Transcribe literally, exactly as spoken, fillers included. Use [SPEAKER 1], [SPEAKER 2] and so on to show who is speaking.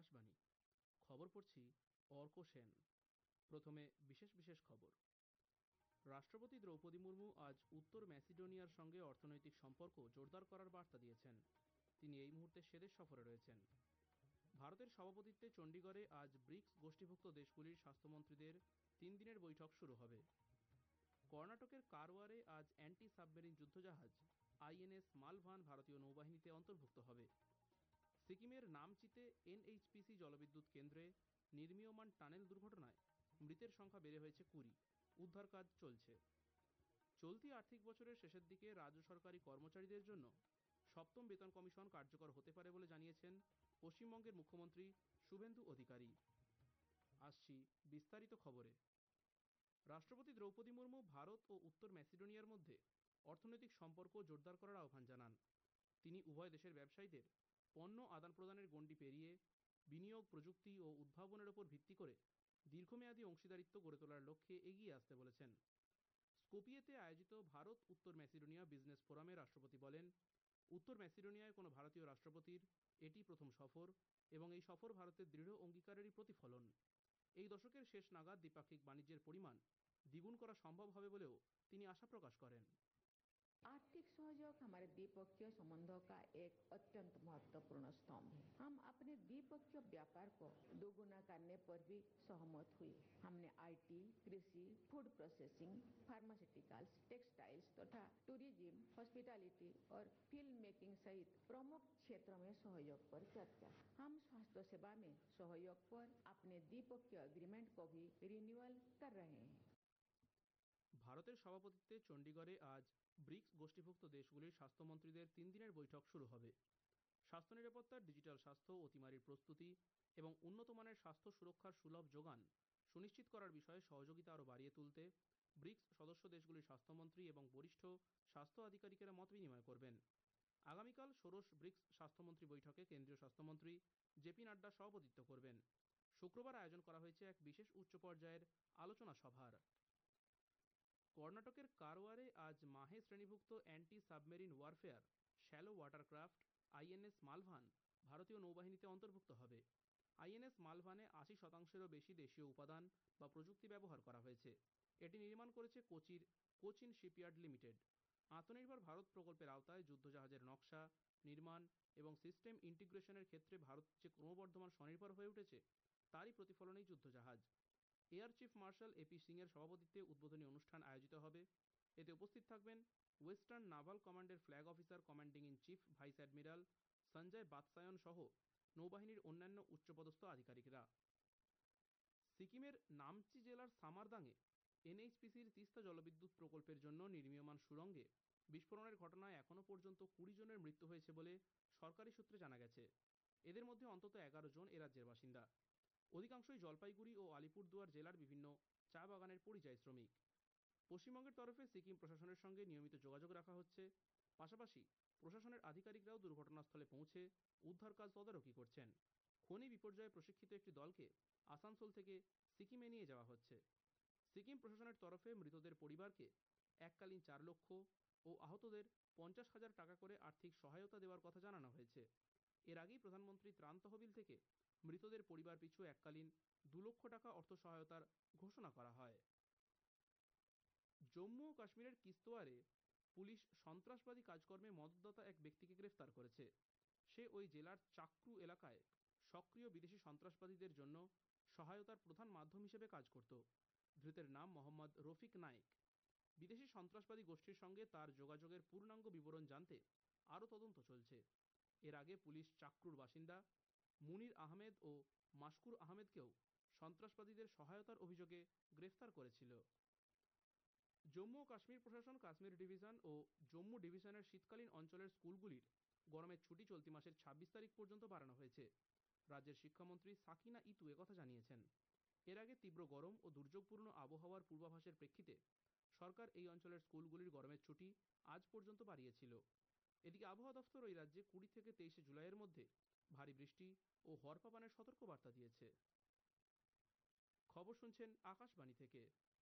[SPEAKER 1] আকাশবাণী খবর পড়ছি অর্ক সেন। প্রথমে বিশেষ বিশেষ খবর। রাষ্ট্রপতি দ্রৌপদী মুর্মু আজ উত্তর ম্যাসিডোনিয়ার সঙ্গে অর্থনৈতিক সম্পর্ক জোরদার করার বার্তা দিয়েছেন। তিনি এই মুহূর্তে সেদেশ সফরে রয়েছেন। ভারতের সভাপতিত্বে চণ্ডীগড়ে আজ ব্রিক্স গোষ্ঠীভুক্ত দেশগুলির স্বাস্থ্যমন্ত্রীদের তিন দিনের বৈঠক শুরু হবে। কর্ণাটকের কারওয়ারে আজ অ্যান্টি সাবমেরিন যুদ্ধজাহাজ আইএনএস মালভান ভারতীয় নৌবাহিনীতে অন্তর্ভুক্ত হবে। সিকিমের নামচিতে এনএইচপিসি জলবিদ্যুৎ কেন্দ্রে নির্মীয়মান টানেল দুর্ঘটনায় মৃতের সংখ্যা বেড়ে হয়েছে কুড়ি। উদ্ধার কাজ চলছে। চলতি আর্থিক বছরের শেষের দিকে রাজ্য সরকারি কর্মচারীদের জন্য সপ্তম বেতন কমিশন কার্যকর হতে পারে বলে জানিয়েছেন পশ্চিমবঙ্গের মুখ্যমন্ত্রী শুভেন্দু অধিকারী। আসছি বিস্তারিত খবরে। রাষ্ট্রপতি দ্রৌপদী মুর্মু ভারত ও উত্তর ম্যাসিডোনিয়ার মধ্যে অর্থনৈতিক সম্পর্ক জোরদার করার আহ্বান জানান। তিনি উভয় দেশের ব্যবসায়ীদের পণ্য আদান প্রদানের গণ্ডি পেরিয়ে বিনিয়োগ, প্রযুক্তি ও উদ্ভাবনের ওপর ভিত্তি করে দীর্ঘমেয়াদী অংশীদারিত্ব গড়ে তোলার লক্ষ্যে এগিয়ে আসতে বলেছেন। স্কোপিয়েতে আয়োজিত ভারত উত্তর ম্যাসিডোনিয়া বিজনেস ফোরামে রাষ্ট্রপতি বলেন, উত্তর ম্যাসিডোনিয়ায় কোনো ভারতীয় রাষ্ট্রপতির এটি প্রথম সফর এবং এই সফর ভারতের দৃঢ় অঙ্গীকারেরই প্রতিফলন। এই দশকের শেষ নাগাদ দ্বিপাক্ষিক বাণিজ্যের পরিমাণ দ্বিগুণ করা সম্ভব হবে বলেও তিনি আশা প্রকাশ করেন।
[SPEAKER 2] आर्थिक सहयोग हमारे द्विपक्षीय संबंधों का एक अत्यंत महत्वपूर्ण स्तंभ है। हम अपने द्विपक्षीय व्यापार को दोगुना करने पर भी सहमत हुए। हमने आईटी, कृषि, फूड प्रोसेसिंग, फार्मास्यूटिकल्स, टेक्सटाइल्स तथा टूरिज्म, हॉस्पिटैलिटी और फिल्म मेकिंग सहित प्रमुख क्षेत्रों में सहयोग पर चर्चा। हम स्वास्थ्य सेवा में सहयोग पर अपने द्विपक्षीय एग्रीमेंट को भी रिन्यूअल कर रहे हैं।
[SPEAKER 1] ভারতের সভাপতিত্বে চণ্ডীগড়ে আজ ব্রিক্স গোষ্ঠীভুক্ত দেশগুলির স্বাস্থ্যমন্ত্রীদের তিন দিনের বৈঠক শুরু হবে। স্বাস্থ্য নিরাপত্তার, ডিজিটাল স্বাস্থ্য, অতিমারির প্রস্তুতি এবং উন্নতমানের স্বাস্থ্য সুরক্ষার সুলভ যোগান সুনিশ্চিত করার বিষয়ে সহযোগিতা আরও বাড়িয়ে তুলতে ব্রিক্স সদস্য দেশগুলির স্বাস্থ্যমন্ত্রী এবং বরিষ্ঠ স্বাস্থ্য আধিকারিকেরা মত বিনিময় করবেন। আগামীকাল ষোড়শ ব্রিক্স স্বাস্থ্যমন্ত্রী বৈঠকে কেন্দ্রীয় স্বাস্থ্যমন্ত্রী জেপি নাড্ডা সভাপতিত্ব করবেন। শুক্রবার আয়োজন করা হয়েছে এক বিশেষ উচ্চ পর্যায়ের আলোচনা সভার। কর্ণাটকের কারওয়ারে আজ মাহে শ্রেণীভুক্ত anti submarine warfare shallow ওয়াটারক্রাফট INS মালভান ভারতীয় নৌবাহিনীতে অন্তর্ভুক্ত হবে। আইএনএস মালভানে আশি শতাংশেরও বেশি দেশীয় উপাদান বা প্রযুক্তি ব্যবহার করা হয়েছে। এটি নির্মাণ করেছে কোচির কোচিন শিপইয়ার্ড লিমিটেড। আত্মনির্ভর ভারত প্রকল্পের আওতায় যুদ্ধজাহাজের নকশা, নির্মাণ এবং সিস্টেম ইন্টিগ্রেশনের ক্ষেত্রে ভারত যে ক্রমবর্ধমান স্বনির্ভর হয়ে উঠেছে তারই প্রতিফলন এই যুদ্ধজাহাজ। Air chief marshal AP Singh এর সভাপতিত্বে উদ্বোধনী অনুষ্ঠান আয়োজিত হবে। এতে উপস্থিত থাকবেন ওয়েস্টার্ন নাভাল কমান্ডের flag officer commanding in chief vice admiral Sanjay বাতসায়ন সহ নৌবাহিনীর অন্যান্য উচ্চপদস্থ আধিকারিকরা। সিকিমের নামচি জেলার সামারদাংয়ে এনএইচপিসির তিস্তা জলবিদ্যুৎ প্রকল্পের জন্য নির্মীয়মান সুড়ঙ্গে বিস্ফোরণের ঘটনায় এখনও পর্যন্ত কুড়ি জনের মৃত্যু হয়েছে বলে সরকারি সূত্রে জানা গেছে। এদের মধ্যে অন্তত এগারো জন এ রাজ্যের বাসিন্দা। অধিকাংশই জলপাইগুড়ি ও আলিপুরদুয়ার জেলার বিভিন্ন চা বাগানের পরিযায়ী শ্রমিক। পশ্চিমবঙ্গের তরফে সিকিম প্রশাসনের সঙ্গে নিয়মিত যোগাযোগ রাখা হচ্ছে। পাশাপাশি প্রশাসনের আধিকারিকরাও দুর্ঘটনাস্থলে পৌঁছে উদ্ধার কাজ তদারকি করছেন। খনি বিপর্যয়ে প্রশিক্ষিত একটি দলকে আসানসোল থেকে সিকিমে নিয়ে যাওয়া হচ্ছে। সিকিম প্রশাসনের তরফে মৃতদের পরিবারকে এককালীন চার লক্ষ ও আহতদের পঞ্চাশ হাজার টাকা করে আর্থিক সহায়তা দেওয়ার কথা জানানো হয়েছে। এর আগেই প্রধানমন্ত্রী ত্রাণ তহবিল থেকে মৃতদের পরিবার পিছু এককালীন দু লক্ষ টাকা অর্থ সহায়তার ঘোষণা করা হয়। জম্মু ও কাশ্মীরের কিস্তোয়ারে পুলিশ সন্ত্রাসবাদী কাজকর্মে মদতদাতা এক ব্যক্তিকে গ্রেফতার করেছে। সে ওই জেলার চাক্রু এলাকায় সক্রিয় বিদেশি সন্ত্রাসবাদীদের জন্য সহায়তার প্রধান মাধ্যম হিসেবে কাজ করত। ধৃতের নাম মোহাম্মদ রফিক নায়েক। বিদেশি সন্ত্রাসবাদী গোষ্ঠীর সঙ্গে তার যোগাযোগের পূর্ণাঙ্গ বিবরণ জানতে আরও তদন্ত চলছে। এর আগে পুলিশ চাক্রুর বাসিন্দা মুনির আহমেদ ও মাসকুর আহমেদকেও সন্ত্রাসবাদীদের সহায়তার অভিযোগে গ্রেফতার করেছিল। জম্মু ও কাশ্মীর প্রশাসন কাশ্মীর ডিভিশন ও জম্মু ডিভিশনের শীতকালীন অঞ্চলের স্কুলগুলির গরমের ছুটি চলতি মাসের ছাব্বিশ তারিখ পর্যন্ত বাড়ানো হয়েছে। রাজ্যের শিক্ষামন্ত্রী সাকিনা ইতু একথা জানিয়েছেন। এর আগে তীব্র গরম ও দুর্যোগপূর্ণ আবহাওয়ার পূর্বাভাসের প্রেক্ষিতে সরকার এই অঞ্চলের স্কুলগুলির গরমের ছুটি আজ পর্যন্ত বাড়িয়েছিল। এদিকে আবহাওয়া দফতর ওই রাজ্যে কুড়ি থেকে তেইশে জুলাইয়ের মধ্যে ভারী বৃষ্টি ও হরপাবানের সতর্কবার্তা দিয়েছে। খবর শুনছেন আকাশবাণী থেকে।